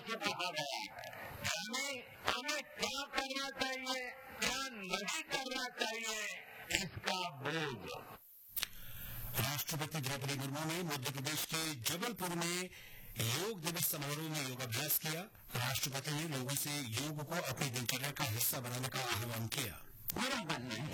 से कहा गया है। हमें क्या करना चाहिए, क्या नहीं करना चाहिए, इसका बोध। राष्ट्रपति द्रौपदी मुर्मू ने मध्य प्रदेश के जबलपुर में योग दिवस समारोह में योगाभ्यास किया। राष्ट्रपति ने लोगों से योग को अपनी दिनचर्या का हिस्सा बनाने का आह्वान किया। मेरा मानना है